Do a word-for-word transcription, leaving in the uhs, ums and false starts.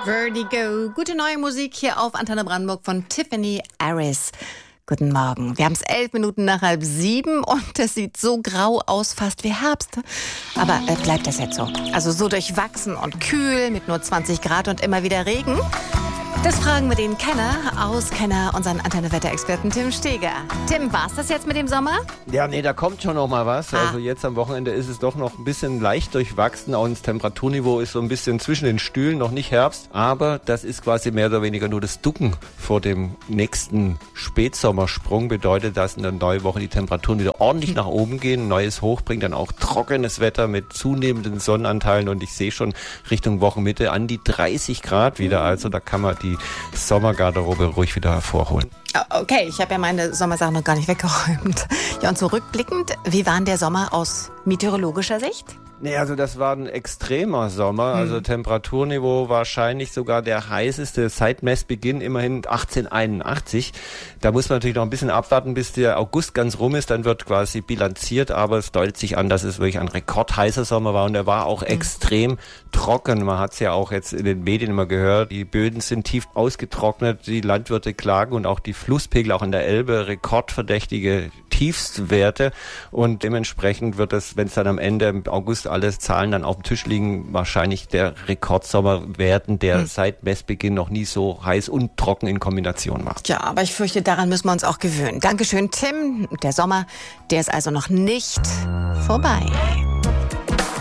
Vertigo. Gute neue Musik hier auf Antenne Brandenburg von Tiffany Aris. Guten Morgen. Wir haben es elf Minuten nach halb sieben und es sieht so grau aus, fast wie Herbst. Aber äh, bleibt das jetzt so? Also so durchwachsen und kühl mit nur zwanzig Grad und immer wieder Regen? Das fragen wir den Kenner, Auskenner, unseren Antenne-Wetter-Experten Tim Steger. Tim, war's das jetzt mit dem Sommer? Ja, nee, da kommt schon noch mal was. Ah. Also jetzt am Wochenende ist es doch noch ein bisschen leicht durchwachsen. Auch das Temperaturniveau ist so ein bisschen zwischen den Stühlen, noch nicht Herbst. Aber das ist quasi mehr oder weniger nur das Ducken vor dem nächsten Spätsommersprung. Bedeutet, dass in der neuen Woche die Temperaturen wieder ordentlich nach oben gehen. Ein neues Hoch bringt dann auch trockenes Wetter mit zunehmenden Sonnenanteilen. Und ich sehe schon Richtung Wochenmitte an die dreißig Grad wieder. Also da kann man die Sommergarderobe ruhig wieder hervorholen. Okay, ich habe ja meine Sommersachen noch gar nicht weggeräumt. Ja, und zurückblickend, wie war denn der Sommer aus meteorologischer Sicht? Nee, also das war ein extremer Sommer, also Temperaturniveau wahrscheinlich sogar der heißeste seit Messbeginn, immerhin achtzehnhunderteinundachtzig. Da muss man natürlich noch ein bisschen abwarten, bis der August ganz rum ist, dann wird quasi bilanziert, aber es deutet sich an, dass es wirklich ein rekordheißer Sommer war und er war auch mhm. extrem trocken. Man hat es ja auch jetzt in den Medien immer gehört, die Böden sind tief ausgetrocknet, die Landwirte klagen und auch die Flusspegel, auch in der Elbe, rekordverdächtige Tiefstwerte und dementsprechend wird es, wenn es dann am Ende im August alle Zahlen dann auf dem Tisch liegen, wahrscheinlich der Rekordsommer werden, der hm. seit Messbeginn noch nie so heiß und trocken in Kombination war. Ja, aber ich fürchte, daran müssen wir uns auch gewöhnen. Dankeschön, Tim. Der Sommer, der ist also noch nicht vorbei.